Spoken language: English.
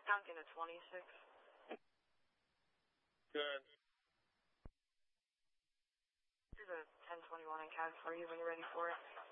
Duncan at 26. Good. Here's a 1021 in CAD for you when you're ready for it.